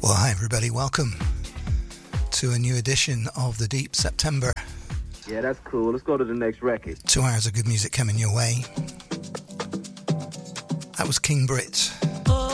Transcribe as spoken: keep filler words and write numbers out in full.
Well, hi everybody, welcome to a new edition of The Deep September. Yeah, that's cool. Let's go to the next record. Two hours of good music coming your way. That was King Brit